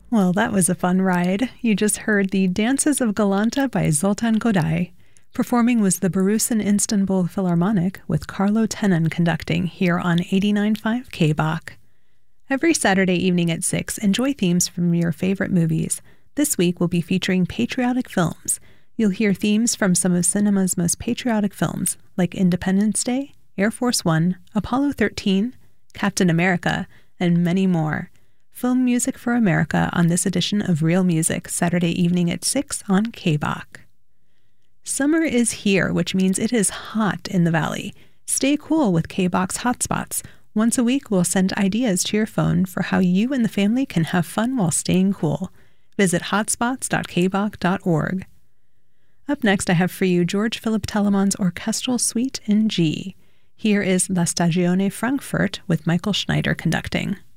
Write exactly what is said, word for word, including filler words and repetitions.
Well, that was a fun ride. You just heard the Dances of Galanta by Zoltan Kodály. Performing was the Borusan Istanbul Philharmonic with Carlo Tenon conducting here on eighty-nine point five K B O C. Every Saturday evening at six, enjoy themes from your favorite movies. This week we'll be featuring patriotic films. You'll hear themes from some of cinema's most patriotic films, like Independence Day, Air Force One, Apollo thirteen, Captain America, and many more. Film music for America on this edition of Real Music, Saturday evening at six on K B O C. Summer is here, which means it is hot in the valley. Stay cool with K B O C Hotspots. Once a week, we'll send ideas to your phone for how you and the family can have fun while staying cool. Visit hotspots dot k b o c dot org. Up next, I have for you George Philip Telemann's Orchestral Suite in G. Here is La Stagione Frankfurt with Michael Schneider conducting.